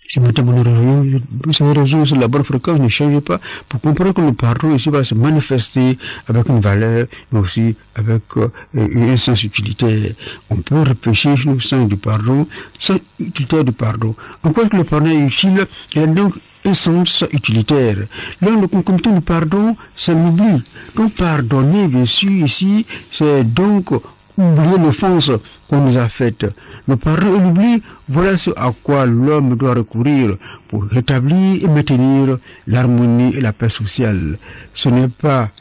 Si maintenant ce réseau sur la bonne fréquence ne change pas, pour comprendre que le pardon ici va se manifester avec une valeur, mais aussi avec un sens utilitaire. On peut réfléchir sur le sens du pardon, sens utilitaire du pardon. En quoi que le pardon est utile? Il y a donc un sens utilitaire. Là, le concomitant du pardon, c'est l'oubli. Donc, pardonner, bien sûr, ici, c'est donc oublier l'offense qu'on nous a faite. Le pardon et l'oubli, voilà ce à quoi l'homme doit recourir pour rétablir et maintenir l'harmonie et la paix sociale. Ce n'est pas,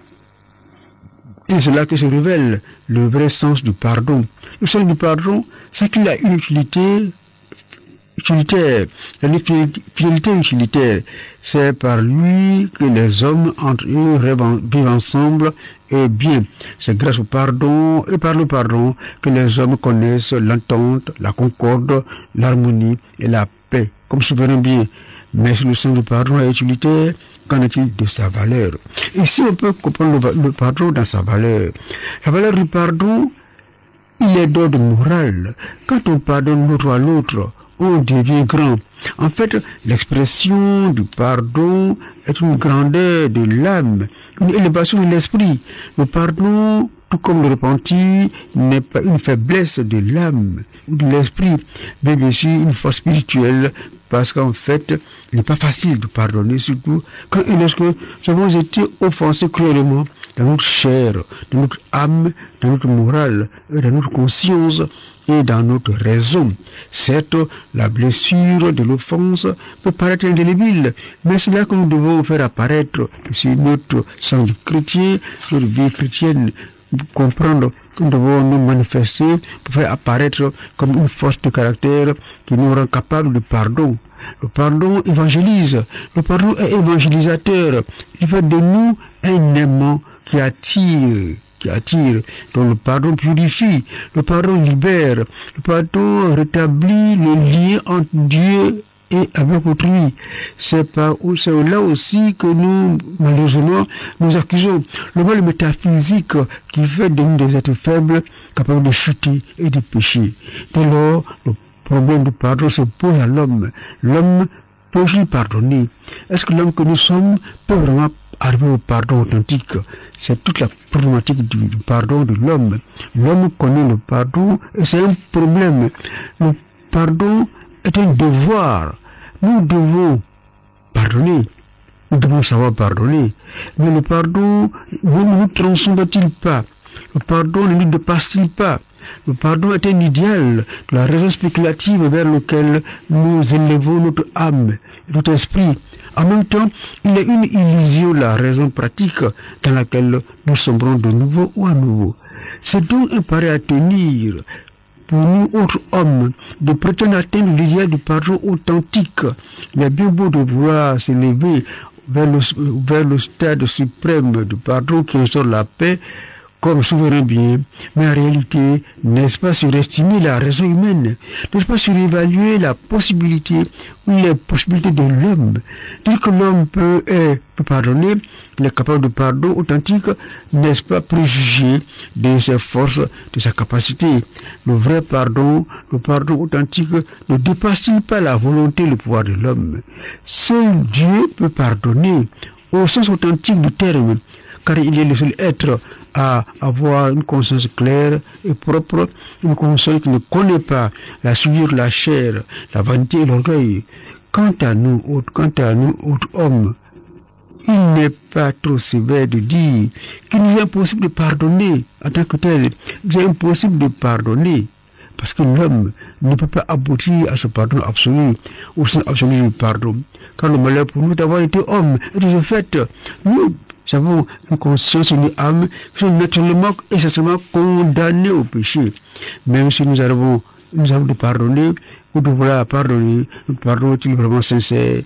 et c'est là que se révèle le vrai sens du pardon. Le sens du pardon, c'est qu'il a une utilité utilitaire. La fidélité utilitaire, c'est par lui que les hommes entre eux vivent ensemble et bien. C'est grâce au pardon et par le pardon que les hommes connaissent l'entente, la concorde, l'harmonie et la paix, comme souverain bien. Mais si le sens du pardon est utilitaire, qu'en est-il de sa valeur? Ici, on peut comprendre le pardon dans sa valeur. La valeur du pardon, il est d'ordre moral. Quand on pardonne l'autre à l'autre, on devient grand. En fait, l'expression du pardon est une grandeur de l'âme, une élévation de l'esprit. Le pardon, tout comme le repentir, n'est pas une faiblesse de l'âme ou de l'esprit, mais bien sûr une force spirituelle, parce qu'en fait, il n'est pas facile de pardonner, surtout quand et lorsque nous avons été offensés cruellement dans notre chair, dans notre âme, dans notre morale, dans notre conscience et dans notre raison. Certes, la blessure de l'offense peut paraître indélébile, mais c'est là que nous devons faire apparaître sur notre sang de chrétien, notre vie chrétienne, comprendre que nous devons nous manifester pour faire apparaître comme une force de caractère qui nous rend capables de pardon. Le pardon évangélise, le pardon est évangélisateur, il fait de nous un aimant qui attire. Donc le pardon purifie, le pardon libère, le pardon rétablit le lien entre Dieu et avec autrui. C'est là aussi que nous, malheureusement, nous accusons le mal métaphysique qui fait de nous des êtres faibles, capables de chuter et de pécher. Dès lors, le problème du pardon se pose à l'homme. L'homme peut-il pardonner? Est-ce que l'homme que nous sommes peut vraiment arriver au pardon authentique? C'est toute la problématique du pardon de l'homme. L'homme connaît le pardon et c'est un problème. Le pardon est un devoir. Nous devons pardonner. Nous devons savoir pardonner. Mais le pardon ne nous transcende-t-il pas? Le pardon ne nous dépasse-t-il pas? Le pardon est un idéal de la raison spéculative vers lequel nous élevons notre âme et notre esprit. En même temps, il est une illusion de la raison pratique dans laquelle nous sombrons de nouveau ou à nouveau. C'est donc un pari à tenir pour nous, autres hommes, de prétendre atteindre l'idéal du pardon authentique. Il est bien beau de vouloir s'élever vers le stade suprême du pardon qui instaure la paix comme souverain bien, mais en réalité, n'est-ce pas surestimer la raison humaine? N'est-ce pas surévaluer la possibilité ou les possibilités de l'homme? Dire que l'homme peut pardonner, il est capable de pardon authentique, n'est-ce pas préjuger de ses forces, de sa capacité? Le vrai pardon, le pardon authentique, ne dépasse-t-il pas la volonté et le pouvoir de l'homme? Seul Dieu peut pardonner, au sens authentique du terme, car il est le seul être à avoir une conscience claire et propre, une conscience qui ne connaît pas la souillure de la chair, la vanité et l'orgueil. Quant à nous, autres hommes, il n'est pas trop sévère de dire qu'il nous est impossible de pardonner en tant que tel. Il est impossible de pardonner parce que l'homme ne peut pas aboutir à ce pardon absolu, au sens absolu du pardon. Car le malheur pour nous d'avoir été homme, et de ce fait, nous avons une conscience et une âme qui sont naturellement, essentiellement condamnées au péché. Même si nous avons de pardonner, ou de vouloir pardonner, le pardon est-il vraiment sincère,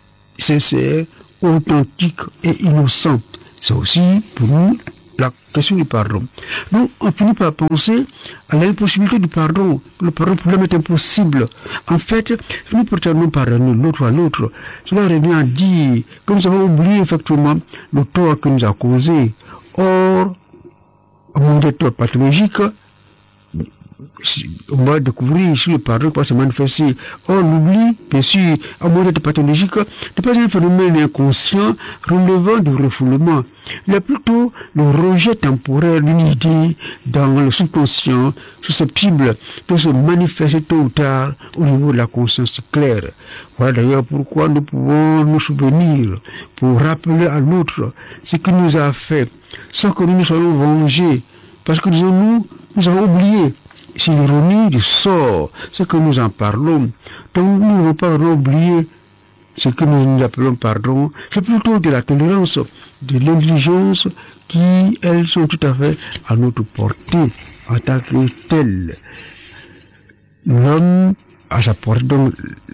authentique et innocent? C'est aussi pour nous la question du pardon. Donc, on finit par penser à l'impossibilité du pardon. Le pardon pour l'homme est impossible. En fait, si nous prétendons pardonner l'autre à l'autre, cela revient à dire que nous avons oublié effectivement le tort que nous a causé. Or, au moins des torts pathologiques, on va découvrir ici le pardon qui va se manifester. Or, l'oubli, bien sûr, à moins d'être pathologique, n'est pas un phénomène inconscient relevant du refoulement. Il est plutôt le rejet temporaire d'une idée dans le subconscient susceptible de se manifester tôt ou tard au niveau de la conscience claire. Voilà d'ailleurs pourquoi nous pouvons nous souvenir pour rappeler à l'autre ce qu'il nous a fait, sans que nous nous soyons vengés, parce que nous avons oublié. C'est l'ironie du sort, c'est que nous en parlons. Donc nous n'avons pas oublié ce que nous appelons pardon, c'est plutôt de la tolérance, de l'intelligence qui, elles, sont tout à fait à notre portée en tant que telles. L'homme à sa portée, donc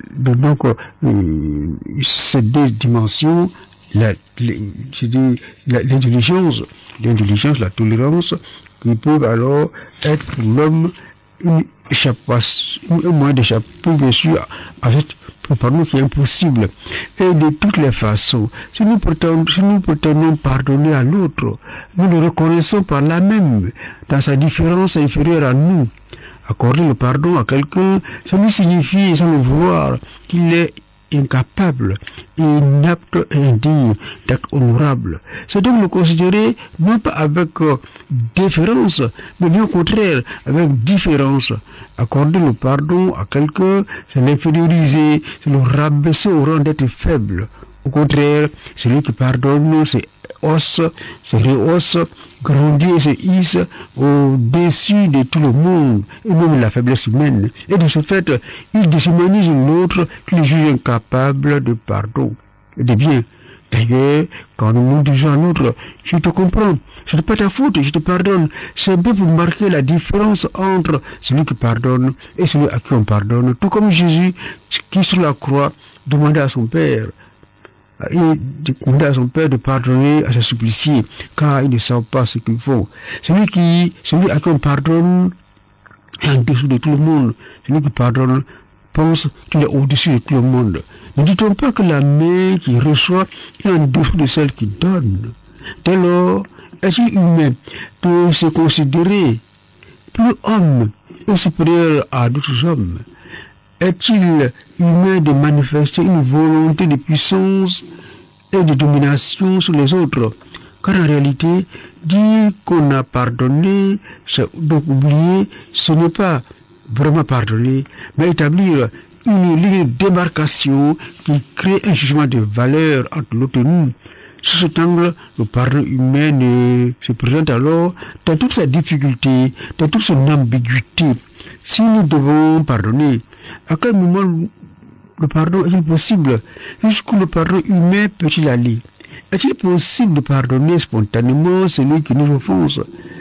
ces deux dimensions, l'intelligence, la tolérance, qui peuvent alors être pour l'homme un moyen d'échapper, bien sûr, à cette pardon qui est impossible. Et de toutes les façons, si nous prétendons pardonner à l'autre, nous le reconnaissons par là même, dans sa différence inférieure à nous. Accorder le pardon à quelqu'un, ça lui signifie, sans le vouloir, qu'il est incapable, inapte et indigne d'actes honorables. C'est donc le considérer non pas avec déférence, mais bien au contraire, avec différence. Accorder le pardon à quelqu'un, c'est l'inférioriser, c'est le rabaisser au rang d'être faible. Au contraire, celui qui pardonne, c'est se rehausse, grandit et se hisse au-dessus de tout le monde, et même la faiblesse humaine. Et de ce fait, il déshumanise l'autre qu'il juge incapable de pardon et de bien. D'ailleurs, quand nous disons à l'autre, je te comprends, ce n'est pas ta faute, je te pardonne, c'est bien pour marquer la différence entre celui qui pardonne et celui à qui on pardonne, tout comme Jésus, qui sur la croix demandait à son Père, de pardonner à ses suppliciés, car ils ne savent pas ce qu'ils font. Celui à qui on pardonne est en dessous de tout le monde. Celui qui pardonne pense qu'il est au-dessus de tout le monde. Ne dit-on pas que la main qui reçoit est en dessous de celle qui donne? Dès lors, est-il humain de se considérer plus homme et supérieur à d'autres hommes? Est-il humain de manifester une volonté de puissance et de domination sur les autres? Car en réalité, dire qu'on a pardonné, donc oublier, ce n'est pas vraiment pardonner, mais établir une ligne de démarcation qui crée un jugement de valeur entre l'autre et nous. Sous cet angle, le pardon humain se présente alors dans toute sa difficulté, dans toute son ambiguïté. Si nous devons pardonner, à quel moment le pardon est-il possible? Jusqu'où le pardon humain peut-il aller? Est-il possible de pardonner spontanément celui qui nous offense?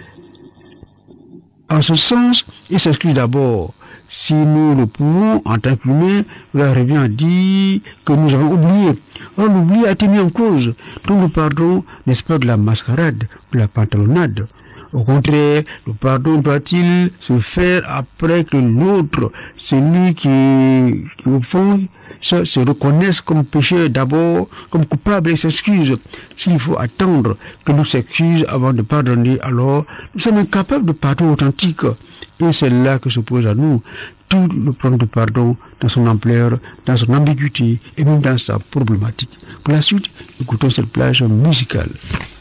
En ce sens, il s'excuse d'abord. Si nous le pouvons, en tant qu'humains, cela revient à dire que nous avons oublié. Or, l'oubli a été mis en cause. Donc le pardon n'est-ce pas de la mascarade, de la pantalonnade? Au contraire, le pardon doit-il se faire après que l'autre, celui qui au fond, se reconnaisse comme pécheur d'abord, comme coupable et s'excuse. S'il faut attendre que nous s'excuse avant de pardonner, alors nous sommes incapables de pardon authentique. Et c'est là que se pose à nous tout le problème de pardon dans son ampleur, dans son ambiguïté et même dans sa problématique. Pour la suite, écoutons cette plage musicale.